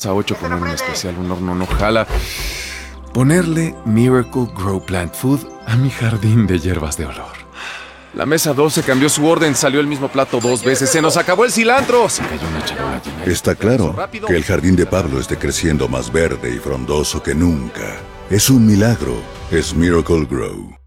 mesa 8 poner un especial, un horno no jala. Ponerle Miracle Grow Plant Food a mi jardín de hierbas de olor. La mesa 12 cambió su orden, salió el mismo plato 2 veces. ¡Se nos acabó el cilantro! Se cayó una charola llena de... Está claro que el jardín de Pablo esté creciendo más verde y frondoso que nunca. Es un milagro. Es Miracle Grow.